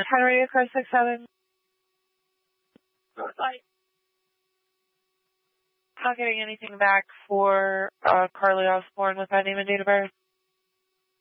Henry, car 67. Not getting anything back for Carly Osborne with that name and date of birth.